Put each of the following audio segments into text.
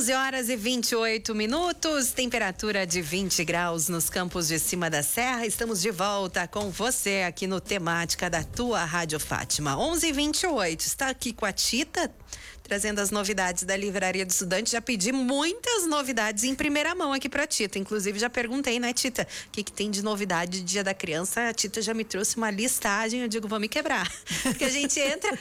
11h28, temperatura de 20 graus nos campos de cima da serra. Estamos de volta com você aqui no Temática da tua Rádio Fátima. 11h28, está aqui com a Tita, trazendo as novidades da Livraria do Estudante. Já pedi muitas novidades em primeira mão aqui pra Tita. Inclusive, já perguntei, né, Tita? O que tem de novidade de Dia da Criança? A Tita já me trouxe uma listagem. Eu digo, vou me quebrar. Porque a gente entra,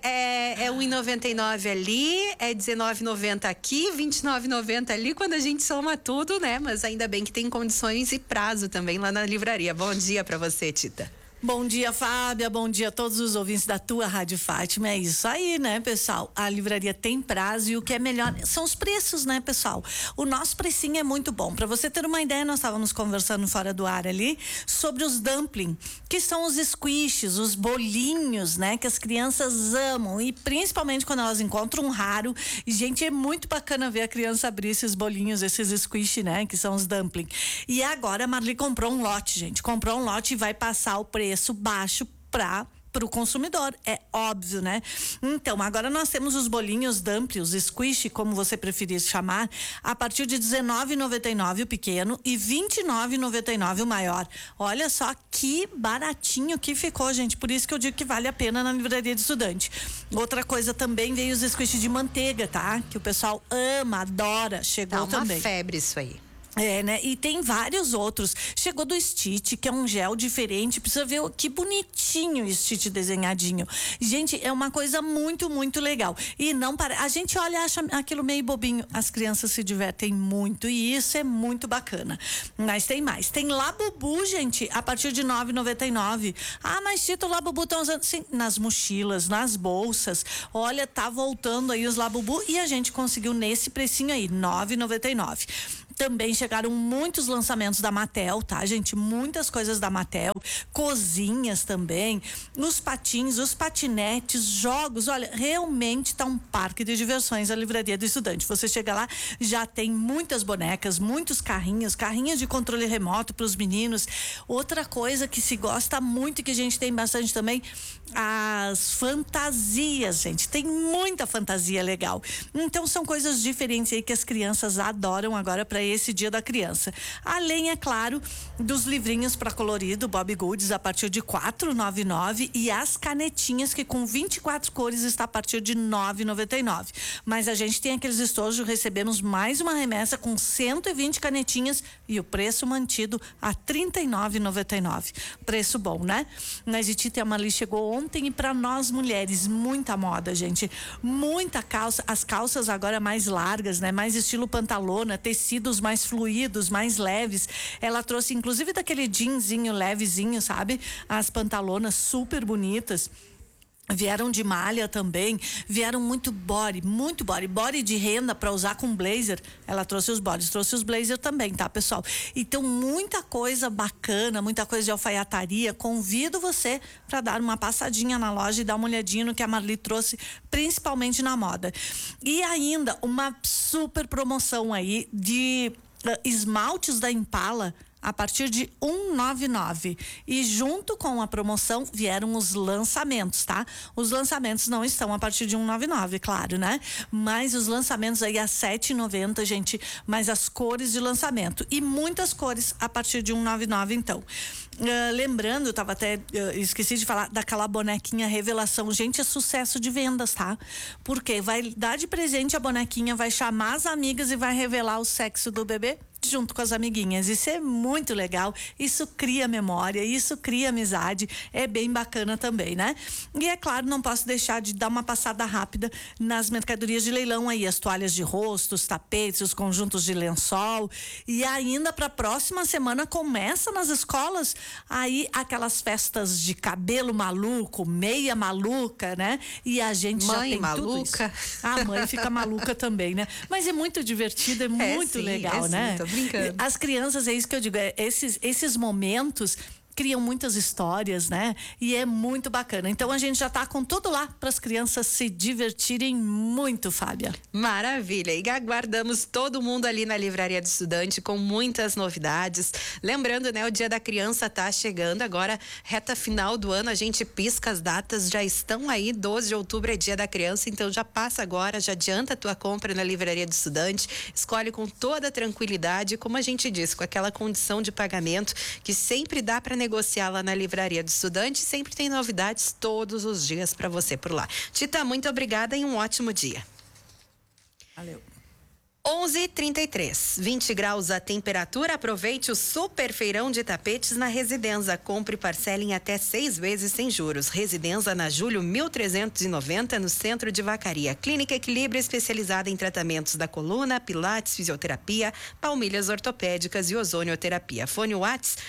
é R$1,99 ali, é R$19,90 aqui, R$29,90 ali, quando a gente soma tudo, né? Mas ainda bem que tem condições e prazo também lá na livraria. Bom dia pra você, Tita. Bom dia, Fábia, bom dia a todos os ouvintes da tua Rádio Fátima. É isso aí, né, pessoal? A livraria tem prazo e o que é melhor são os preços, né, pessoal? O nosso precinho é muito bom. Para você ter uma ideia, nós estávamos conversando fora do ar ali sobre os dumpling, que são os squishes, os bolinhos, né, que as crianças amam, e principalmente quando elas encontram um raro. E, gente, é muito bacana ver a criança abrir esses bolinhos, esses squish, né, que são os dumpling. E agora a Marli comprou um lote, gente. Comprou um lote e vai passar o preço baixo para o consumidor, é óbvio, né? Então, agora nós temos os bolinhos dumpling, os squish, como você preferir chamar, a partir de R$19,99 o pequeno e R$29,99 o maior. Olha só que baratinho que ficou, gente. Por isso que eu digo que vale a pena na livraria de estudante. Outra coisa também, veio os squish de manteiga, tá? Que o pessoal ama, adora. Chegou também. Tá uma febre isso aí. É, né? E tem vários outros. Chegou do Stitch, que é um gel diferente. Precisa ver que bonitinho o Stitch desenhadinho. Gente, é uma coisa muito, muito legal. E não para. A gente olha e acha aquilo meio bobinho. As crianças se divertem muito e isso é muito bacana. Mas tem mais. Tem Labubu, gente, a partir de R$9,99. Ah, mas Tito, o Labubu estão usando. Sim, nas mochilas, nas bolsas. Olha, tá voltando aí os Labubu e a gente conseguiu nesse precinho aí, R$9,99. Também chegaram muitos lançamentos da Mattel, tá, gente? Muitas coisas da Mattel, cozinhas também, os patins, os patinetes, jogos. Olha, realmente tá um parque de diversões a Livraria do Estudante. Você chega lá, já tem muitas bonecas, muitos carrinhos de controle remoto para os meninos. Outra coisa que se gosta muito e que a gente tem bastante também, as fantasias, gente. Tem muita fantasia legal. Então são coisas diferentes aí que as crianças adoram agora para esse Dia da Criança. Além, é claro, dos livrinhos para colorido, Bob Goods, a partir de R$4,99, e as canetinhas que com 24 cores está a partir de R$9,99. Mas a gente tem aqueles estojos, recebemos mais uma remessa com 120 canetinhas e o preço mantido a R$39,99. Preço bom, né? Mas Tita Marli chegou ontem e para nós mulheres, muita moda, gente. Muita calça, as calças agora mais largas, né? Mais estilo pantalona, tecidos mais fluidos, mais leves. Ela trouxe inclusive daquele jeanzinho levezinho, sabe? As pantalonas super bonitas. Vieram de malha também, vieram muito body de renda para usar com blazer. Ela trouxe os bodies, trouxe os blazer também, tá, pessoal? Então, muita coisa bacana, muita coisa de alfaiataria. Convido você para dar uma passadinha na loja e dar uma olhadinha no que a Marli trouxe, principalmente na moda. E ainda uma super promoção aí de esmaltes da Impala a partir de R$1,99. E junto com a promoção vieram os lançamentos, tá? Os lançamentos não estão a partir de R$1,99, claro, né? Mas os lançamentos aí a R$7,90, gente. Mas as cores de lançamento. E muitas cores a partir de R$1,99, então. Lembrando, eu tava até esqueci de falar daquela bonequinha revelação. Gente, é sucesso de vendas, tá? Porque vai dar de presente a bonequinha, vai chamar as amigas e vai revelar o sexo do bebê junto com as amiguinhas. Isso é muito legal, isso cria memória, isso cria amizade, é bem bacana também, né? E é claro, não posso deixar de dar uma passada rápida nas mercadorias de leilão aí, as toalhas de rosto, os tapetes, os conjuntos de lençol. E ainda para a próxima semana começa nas escolas aí aquelas festas de cabelo maluco, meia maluca, né? E a gente já tem maluca. Tudo isso. A mãe fica maluca também, né? Mas é muito divertido, é muito legal, né? Sim, tô brincando. As crianças, é isso que eu digo, esses momentos criam muitas histórias, né? E é muito bacana. Então a gente já tá com tudo lá para as crianças se divertirem muito, Fábia. Maravilha. E aguardamos todo mundo ali na Livraria do Estudante com muitas novidades. Lembrando, né, o Dia da Criança tá chegando agora, reta final do ano, a gente pisca as datas, já estão aí, 12 de outubro é Dia da Criança, então já passa agora, já adianta a tua compra na Livraria do Estudante, escolhe com toda a tranquilidade, como a gente disse, com aquela condição de pagamento que sempre dá para negociar lá na Livraria do Estudante, sempre tem novidades todos os dias para você por lá. Tita, muito obrigada e um ótimo dia. Valeu. 11h33, 20 graus a temperatura. Aproveite o super feirão de tapetes na Residenza. Compre e parcele em até 6 vezes sem juros. Residenza na Júlio 1390, no centro de Vacaria. Clínica Equilíbrio, especializada em tratamentos da coluna, pilates, fisioterapia, palmilhas ortopédicas e ozonioterapia. Fone Whats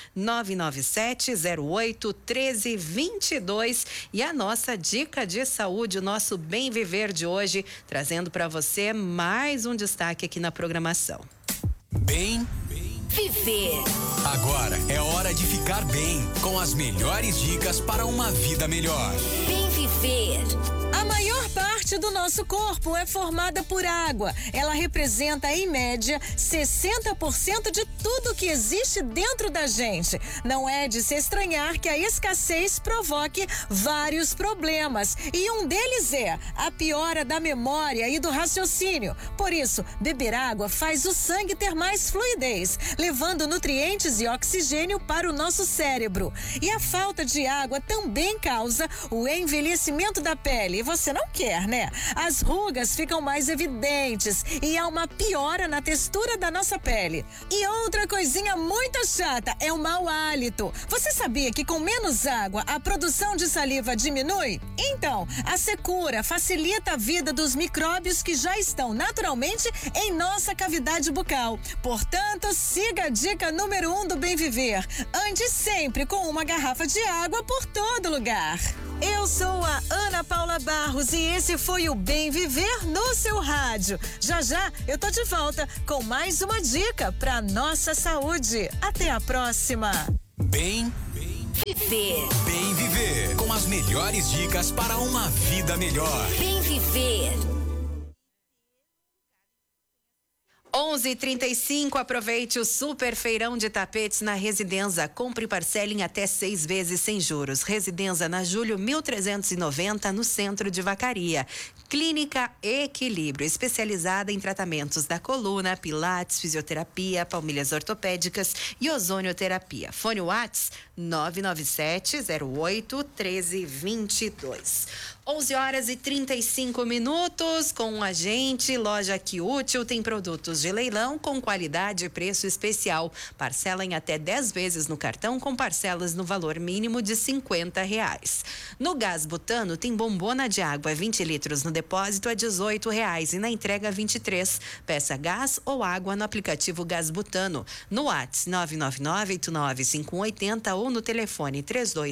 997-08-1322. E a nossa dica de saúde, o nosso Bem Viver de hoje, trazendo para você mais um destaque aqui na programação. Bem Viver. Agora é hora de ficar bem, com as melhores dicas para uma vida melhor. Bem Viver. A maior parte do nosso corpo é formada por água. Ela representa, em média, 60% de tudo que existe dentro da gente. Não é de se estranhar que a escassez provoque vários problemas. E um deles é a piora da memória e do raciocínio. Por isso, beber água faz o sangue ter mais fluidez, levando nutrientes e oxigênio para o nosso cérebro. E a falta de água também causa o envelhecimento da pele. E você não quer, né? As rugas ficam mais evidentes e há uma piora na textura da nossa pele. E outra coisinha muito chata é o mau hálito. Você sabia que com menos água a produção de saliva diminui? Então, a secura facilita a vida dos micróbios que já estão naturalmente em nossa cavidade bucal. Portanto, siga a dica número 1 do Bem Viver. Ande sempre com uma garrafa de água por todo lugar. Eu sou a Ana Paula Barros e esse foi o Bem Viver no seu rádio. Já já eu tô de volta com mais uma dica para nossa saúde. Até a próxima. Bem Viver. Bem Viver, com as melhores dicas para uma vida melhor. Bem Viver. 11h35, aproveite o super feirão de tapetes na Residenza. Compre e parcele em até 6 vezes sem juros. Residenza na Júlio 1390, no centro de Vacaria. Clínica Equilíbrio, especializada em tratamentos da coluna, pilates, fisioterapia, palmilhas ortopédicas e ozonioterapia. Fone Whats 997-08-1322. 11h35 com a gente. Loja Que Útil tem produtos de leilão com qualidade e preço especial. Parcela em até 10 vezes no cartão, com parcelas no valor mínimo de R$50. No gás butano tem bombona de água 20 litros no depósito a R$18 e na entrega 23. Peça gás ou água no aplicativo Gás Butano, no WhatsApp 999-895180 ou no telefone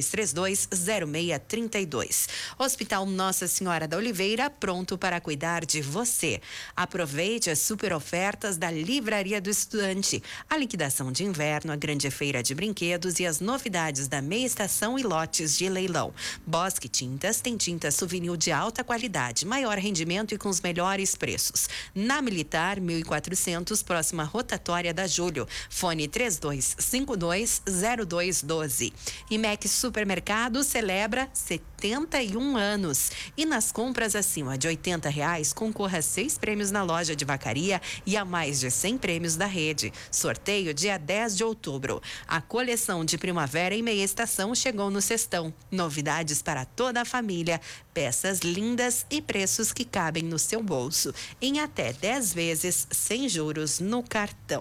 3232-0632. Hospital Nossa Senhora da Oliveira, pronto para cuidar de você. Aproveite as super ofertas da Livraria do Estudante, a liquidação de inverno, a grande feira de brinquedos e as novidades da meia estação e lotes de leilão. Bosque Tintas tem tinta souvenir de alta qualidade, maior rendimento e com os melhores preços. Na Militar 1400, próxima rotatória da Júlio. Fone 3252-0212. IMEC Supermercado celebra 71 anos. E nas compras acima de R$80, concorra a 6 prêmios na loja de Vacaria e a mais de 100 prêmios da rede. Sorteio dia 10 de outubro. A coleção de primavera e meia estação chegou no cestão. Novidades para toda a família. Peças lindas e preços que cabem no seu bolso. Em até 10 vezes sem juros no cartão.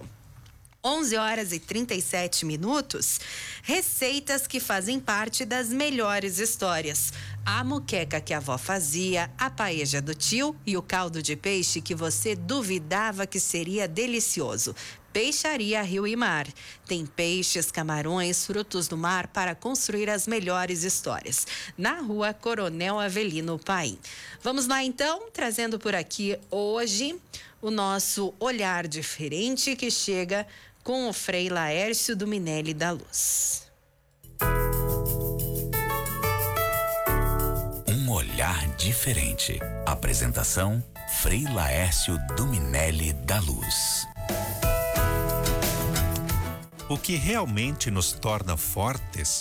11h37. Receitas que fazem parte das melhores histórias. A moqueca que a avó fazia, a paeja do tio e o caldo de peixe que você duvidava que seria delicioso. Peixaria Rio e Mar. Tem peixes, camarões, frutos do mar para construir as melhores histórias. Na Rua Coronel Avelino Paim. Vamos lá então, trazendo por aqui hoje o nosso olhar diferente que chega com o Frei Laércio do Minelli da Luz. olhar diferente. Apresentação: Frei Laércio Dominelli da Luz. O que realmente nos torna fortes,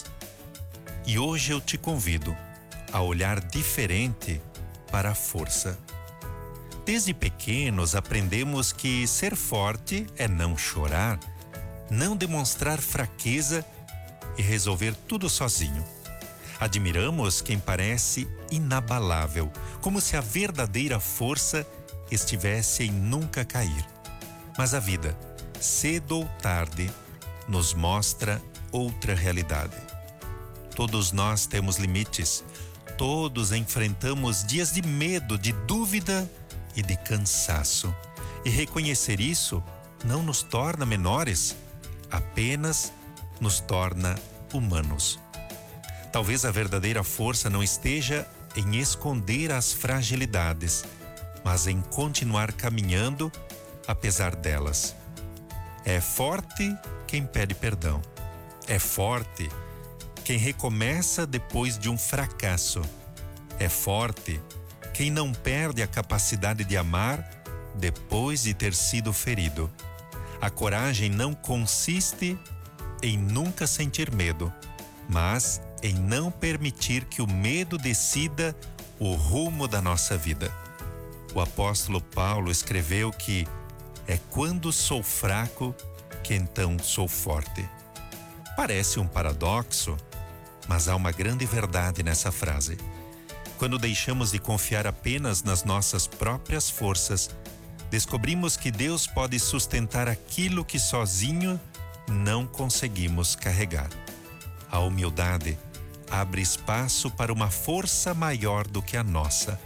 e hoje eu te convido a olhar diferente para a força. Desde pequenos aprendemos que ser forte é não chorar, não demonstrar fraqueza e resolver tudo sozinho. Admiramos quem parece inabalável, como se a verdadeira força estivesse em nunca cair. Mas a vida, cedo ou tarde, nos mostra outra realidade. Todos nós temos limites, todos enfrentamos dias de medo, de dúvida e de cansaço. E reconhecer isso não nos torna menores, apenas nos torna humanos. Talvez a verdadeira força não esteja em esconder as fragilidades, mas em continuar caminhando apesar delas. É forte quem pede perdão. É forte quem recomeça depois de um fracasso. É forte quem não perde a capacidade de amar depois de ter sido ferido. A coragem não consiste em nunca sentir medo, mas em não permitir que o medo decida o rumo da nossa vida. O apóstolo Paulo escreveu que é quando sou fraco que então sou forte. Parece um paradoxo, mas há uma grande verdade nessa frase. Quando deixamos de confiar apenas nas nossas próprias forças, descobrimos que Deus pode sustentar aquilo que sozinho não conseguimos carregar. A humildade abre espaço para uma força maior do que a nossa.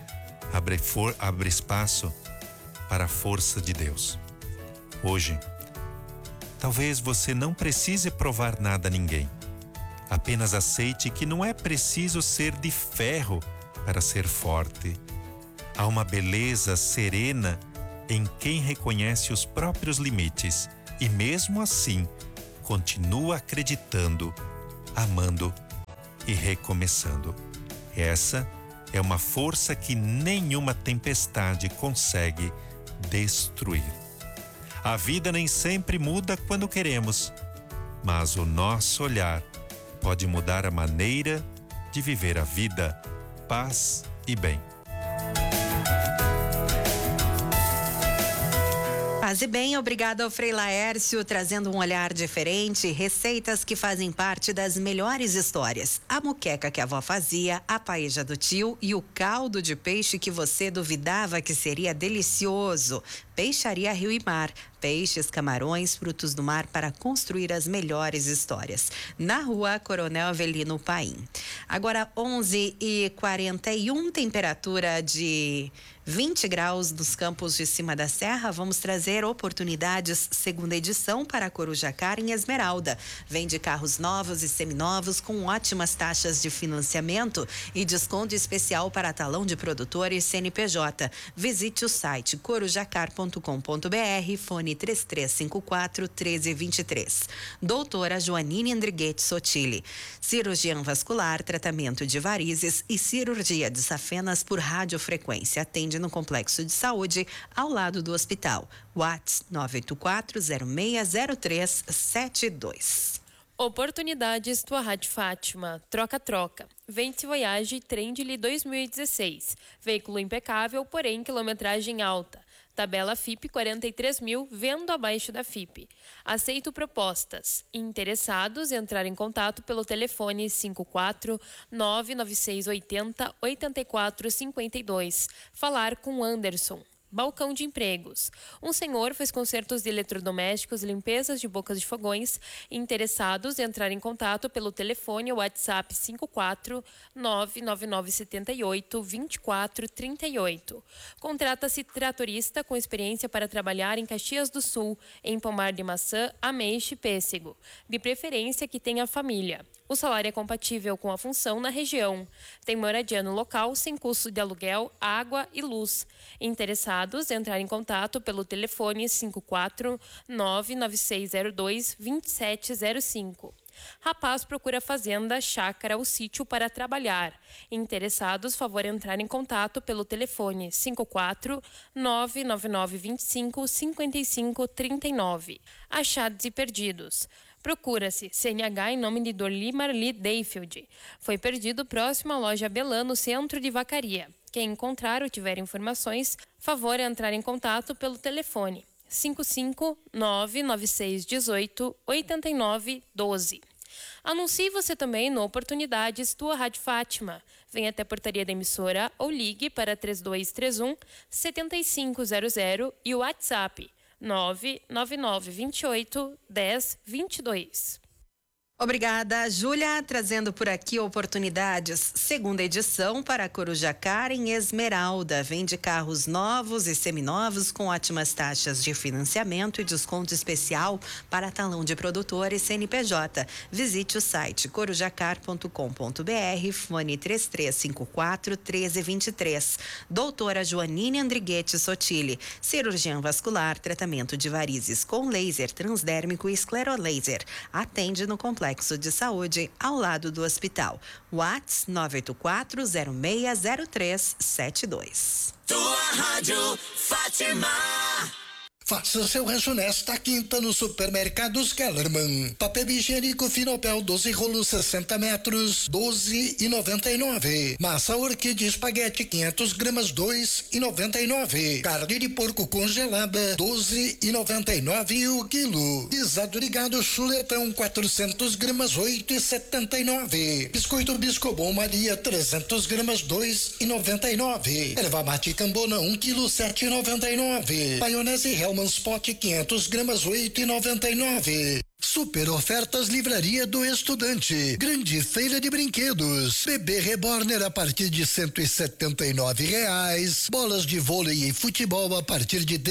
Abre espaço para a força de Deus. Hoje, talvez você não precise provar nada a ninguém. Apenas aceite que não é preciso ser de ferro para ser forte. Há uma beleza serena em quem reconhece os próprios limites e, mesmo assim, continua acreditando, amando e recomeçando. Essa é uma força que nenhuma tempestade consegue destruir. A vida nem sempre muda quando queremos, mas o nosso olhar pode mudar a maneira de viver a vida, paz e bem. Paz e bem, obrigado ao Frei Laércio, trazendo um olhar diferente, receitas que fazem parte das melhores histórias. A moqueca que a avó fazia, a paeja do tio e o caldo de peixe que você duvidava que seria delicioso. Peixaria Rio e Mar, peixes, camarões, frutos do mar para construir as melhores histórias. Na Rua Coronel Avelino Paim. Agora 11h41, temperatura de 20 graus nos campos de cima da serra. Vamos trazer oportunidades, segunda edição, para Corujacar em Esmeralda. Vende carros novos e seminovos com ótimas taxas de financiamento e desconto especial para talão de produtor e CNPJ. Visite o site corujacar.com.br, fone 3354-1323. Doutora Joanine Andriguete Sotile. Cirurgião vascular, tratamento de varizes e cirurgia de safenas por radiofrequência. Atende no Complexo de Saúde, ao lado do hospital. WhatsApp 984-060372. Oportunidades Tua Rádio Fátima. Troca-troca. Vence Voyage Trendly 2016. Veículo impecável, porém quilometragem alta. Tabela FIP 43.000, vendo abaixo da FIP. Aceito propostas. Interessados, entrar em contato pelo telefone 54 99680 8452. Falar com Anderson. Balcão de Empregos. Um senhor fez consertos de eletrodomésticos, limpezas de bocas de fogões. Interessados, entrar em contato pelo telefone ou WhatsApp 54 99978 2438. Contrata-se tratorista com experiência para trabalhar em Caxias do Sul, em pomar de maçã, ameixe e pêssego. De preferência que tenha família. O salário é compatível com a função na região. Tem moradia no local sem custo de aluguel, água e luz. Interessados, entrar em contato pelo telefone 54 99602 2705. Rapaz procura fazenda, chácara ou sítio para trabalhar. Interessados, favor entrar em contato pelo telefone 54 999 25 55 39. Achados e perdidos. Procura-se CNH em nome de Dorli Marli Dayfield. Foi perdido próximo à loja Belã, no centro de Vacaria. Quem encontrar ou tiver informações, favor entrar em contato pelo telefone 55 996 18 89 12. Anuncie você também no Oportunidades Tua Rádio Fátima. Venha até a portaria da emissora ou ligue para 3231 7500 e o WhatsApp 999 28 10 22. Obrigada, Júlia, trazendo por aqui Oportunidades, segunda edição para Corujacar em Esmeralda. Vende carros novos e seminovos com ótimas taxas de financiamento e desconto especial para talão de produtor e CNPJ. Visite o site corujacar.com.br, fone 3354 1323. Doutora Joanine Andriguete Sotile, cirurgiã vascular, tratamento de varizes com laser transdérmico e esclerolaser. Atende no Complexo de Saúde, ao lado do hospital. WhatsApp 984-060372. Tua Rádio Fátima. Faça seu rancho nesta quinta no Supermercados Kellerman. Papel higiênico Finopel 12 rolos 60 metros, 12,99. Massa orquídea espaguete 500 gramas, 2,99. Carne de porco congelada 12,99 o quilo. Guisado de gado chuletão 400 gramas, 8,79. Biscoito Biscobon Maria 300 gramas, 2,99. Erva mate Cambona 1 quilo 7,99. Maionese Hellmann's Pot 500 gramas, 8,99. Super ofertas Livraria do Estudante. Grande feira de brinquedos. Bebê Reborner a partir de R$179. Bolas de vôlei e futebol a partir de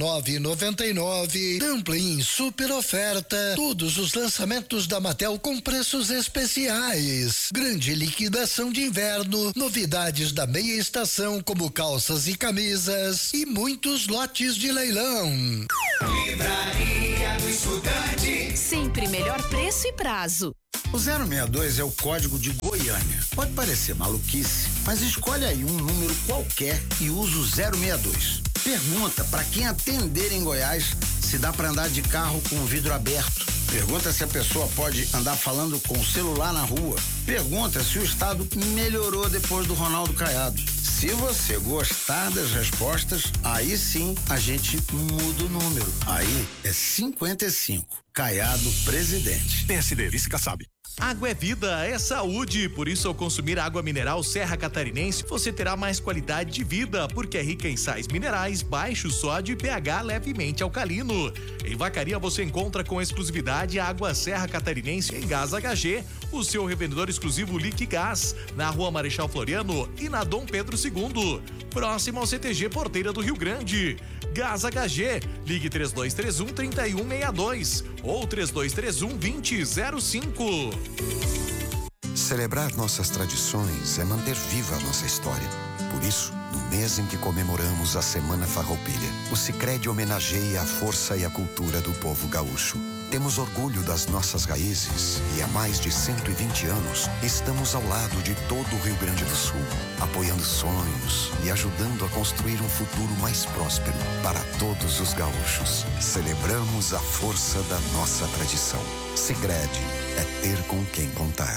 R$19,99. Dumpling super oferta. Todos os lançamentos da Mattel com preços especiais. Grande liquidação de inverno. Novidades da meia estação como calças e camisas e muitos lotes de leilão. Livraria do Estudante. Sempre melhor preço e prazo. O 062 é o código de Goiânia. Pode parecer maluquice, mas escolhe aí um número qualquer e usa o 062. Pergunta para quem atender em Goiás se dá para andar de carro com o vidro aberto. Pergunta se a pessoa pode andar falando com o celular na rua. Pergunta se o estado melhorou depois do Ronaldo Caiado. Se você gostar das respostas, aí sim a gente muda o número. Aí é 55. Caiado presidente. PSD, vice sabe. Água é vida, é saúde, por isso ao consumir água mineral Serra Catarinense, você terá mais qualidade de vida, porque é rica em sais minerais, baixo sódio e pH levemente alcalino. Em Vacaria você encontra com exclusividade a água Serra Catarinense em Gás HG, o seu revendedor exclusivo Liquigás, na Rua Marechal Floriano e na Dom Pedro II, próximo ao CTG Porteira do Rio Grande. Gás HG, ligue 3231-3162 ou 3231-2005. Celebrar nossas tradições é manter viva a nossa história. Por isso, no mês em que comemoramos a Semana Farroupilha, o Sicredi homenageia a força e a cultura do povo gaúcho. Temos orgulho das nossas raízes e há mais de 120 anos estamos ao lado de todo o Rio Grande do Sul, apoiando sonhos e ajudando a construir um futuro mais próspero para todos os gaúchos. Celebramos a força da nossa tradição. Sicredi é ter com quem contar.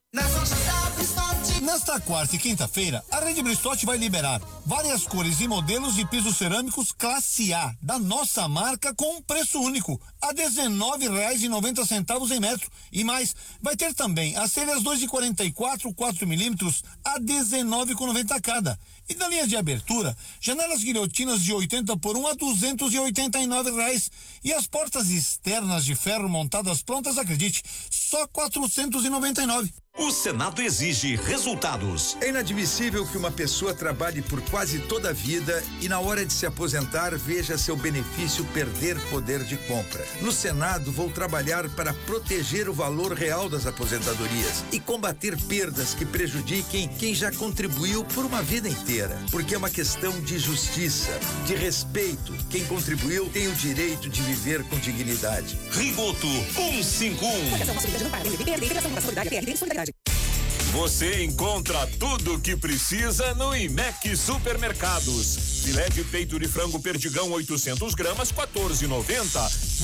Nesta quarta e quinta-feira, a Rede Bristotti vai liberar várias cores e modelos de pisos cerâmicos classe A, da nossa marca, com um preço único, a R$19,90 em metro. E mais, vai ter também as telhas 2,44, 4 milímetros, a R$19,90 cada. E na linha de abertura, janelas guilhotinas de 80 por 1 a R$289. E as portas externas de ferro montadas prontas, acredite, só R$499. O Senado exige resultados. É inadmissível que uma pessoa trabalhe por quase toda a vida e na hora de se aposentar veja seu benefício perder poder de compra. No Senado vou trabalhar para proteger o valor real das aposentadorias e combater perdas que prejudiquem quem já contribuiu por uma vida inteira. Porque é uma questão de justiça, de respeito. Quem contribuiu tem o direito de viver com dignidade. Rigoto 151. Você encontra tudo o que precisa no IMEC Supermercados. Filé de peito de frango perdigão 800 gramas, 14,90.